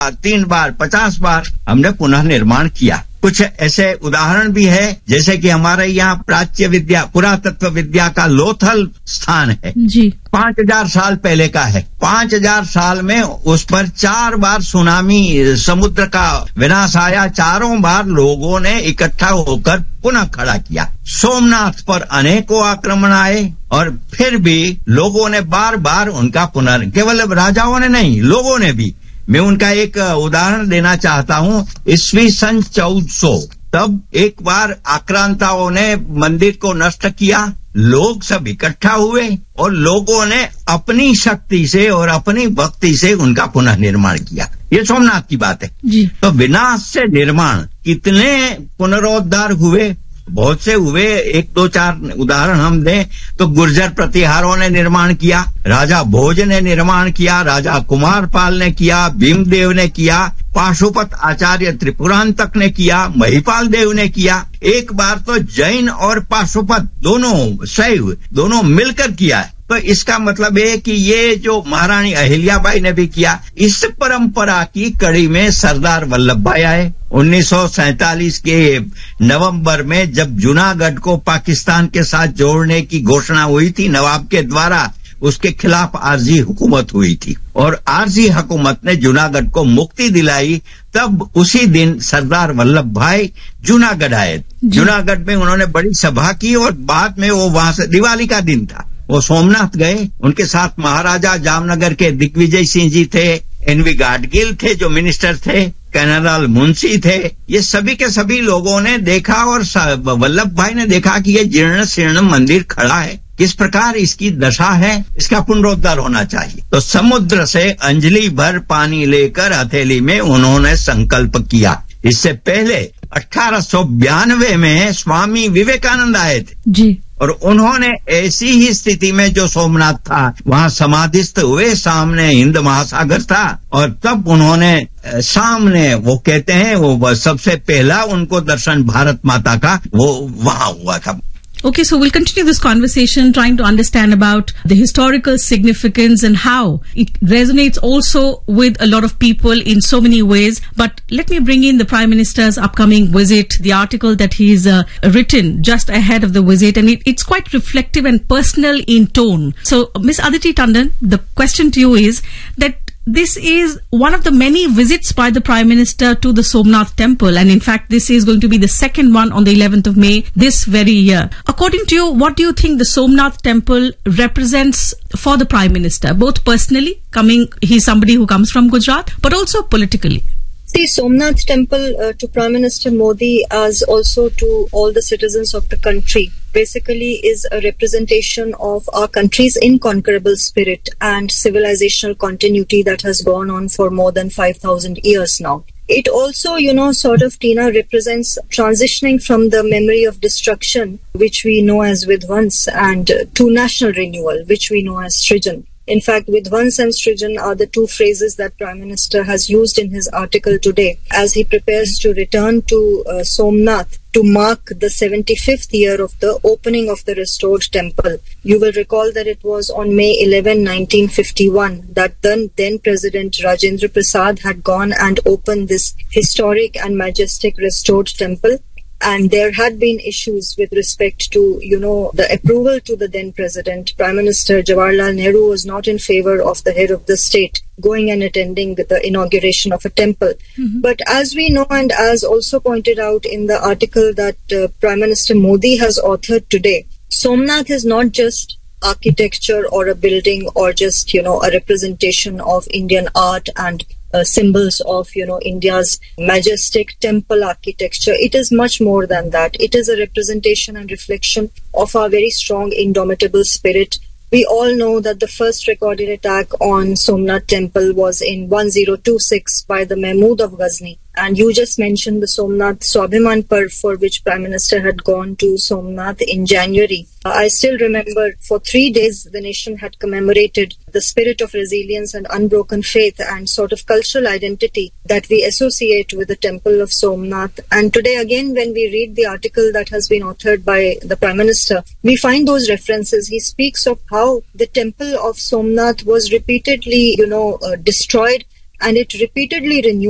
3 बार, 50 बार हमने पुनः निर्माण किया। कुछ ऐसे उदाहरण भी है, जैसे कि हमारे यहाँ प्राच्य विद्या, पुरातत्व विद्या का लोथल स्थान है जी, 5000 साल पहले का है। 5000 साल में उस पर 4 बार सुनामी, समुद्र का विनाश आया। 4 बार लोगों ने इकट्ठा होकर पुनः खड़ा किया। सोमनाथ पर अनेकों आक्रमण आए और फिर भी लोगों ने बार बार उनका केवल राजाओं ने नहीं, लोगों ने भी। मैं उनका एक उदाहरण देना चाहता हूँ। ईस्वी सन 1400 तब एक बार आक्रांताओं ने मंदिर को नष्ट किया। लोग सब इकट्ठा हुए और लोगों ने अपनी शक्ति से और अपनी भक्ति से उनका पुनः निर्माण किया। ये सोमनाथ की बात है जी। तो विनाश से निर्माण कितने पुनरोद्धार हुए, बहुत से हुए। 1, 2, 4 उदाहरण हम दें तो गुर्जर प्रतिहारों ने निर्माण किया, राजा भोज ने निर्माण किया, राजा कुमारपाल ने किया, भीमदेव ने किया, पाशुपत आचार्य त्रिपुरांतक ने किया, महिपाल देव ने किया। एक बार तो जैन और पाशुपत दोनों, शैव दोनों मिलकर किया है। तो इसका मतलब है कि ये जो महारानी अहिल्याबाई ने भी किया। इस परंपरा की कड़ी में सरदार वल्लभ भाई आए। 1947 के नवंबर में जब जूनागढ़ को पाकिस्तान के साथ जोड़ने की घोषणा हुई थी नवाब के द्वारा, उसके खिलाफ आरजी हुकूमत हुई थी और आरजी हुकूमत ने जूनागढ़ को मुक्ति दिलाई। तब उसी दिन सरदार वल्लभ भाई जूनागढ़ आए। जूनागढ़ में उन्होंने बड़ी सभा की और बाद में वो वहां से, दिवाली का दिन था, वो सोमनाथ गए। उनके साथ महाराजा जामनगर के दिग्विजय सिंह जी थे, एनवी गाडगिल थे जो मिनिस्टर थे, कैनालाल मुंशी थे। ये सभी के सभी लोगों ने देखा और वल्लभ भाई ने देखा कि ये जीर्ण शीर्ण मंदिर खड़ा है, किस प्रकार इसकी दशा है, इसका पुनरुद्धार होना चाहिए। तो समुद्र से अंजलि भर पानी लेकर हथेली में उन्होंने संकल्प किया। इससे पहले 1892 में स्वामी विवेकानंद आए थे जी, और उन्होंने ऐसी ही स्थिति में, जो सोमनाथ था वहां समाधिस्थ हुए, सामने हिंद महासागर था, और तब उन्होंने सामने, वो कहते हैं वो सबसे पहला उनको दर्शन भारत माता का वो वहां हुआ था। Okay, so we'll continue this conversation trying to understand about the historical significance and how it resonates also with a lot of people in so many ways. But let me bring in the Prime Minister's upcoming visit, the article that he's written just ahead of the visit, and it's quite reflective and personal in tone. So, Miss Aditi Tandon, the question to you is that this is one of the many visits by the Prime Minister to the Somnath Temple, and in fact this is going to be the second one on the 11th of May this very year. According to you, what do you think the Somnath Temple represents for the Prime Minister, both personally, he's somebody who comes from Gujarat, but also politically? The Somnath Temple to Prime Minister Modi, as also to all the citizens of the country, basically is a representation of our country's inconquerable spirit and civilizational continuity that has gone on for more than 5,000 years now. It also, sort of, Tina, represents transitioning from the memory of destruction, which we know as Vidhvans, and to national renewal, which we know as Srijan. In fact, Vidhvans and Srijan are the two phrases that Prime Minister has used in his article today as he prepares to return to Somnath to mark the 75th year of the opening of the restored temple. You will recall that it was on May 11, 1951 that then President Rajendra Prasad had gone and opened this historic and majestic restored temple. And there had been issues with respect to, the approval to the then president. Prime Minister Jawaharlal Nehru was not in favor of the head of the state going and attending the inauguration of a temple. Mm-hmm. But as we know, and as also pointed out in the article that Prime Minister Modi has authored today, Somnath is not just architecture or a building or just, a representation of Indian art and symbols of, India's majestic temple architecture. It is much more than that. It is a representation and reflection of our very strong, indomitable spirit. We all know that the first recorded attack on Somnath Temple was in 1026 by the Mahmud of Ghazni. And you just mentioned the Somnath Swabhiman Parv, for which Prime Minister had gone to Somnath in January. I still remember for 3 days the nation had commemorated the spirit of resilience and unbroken faith and sort of cultural identity that we associate with the temple of Somnath. And today again, when we read the article that has been authored by the Prime Minister, we find those references. He speaks of how the temple of Somnath was repeatedly, destroyed and it repeatedly renews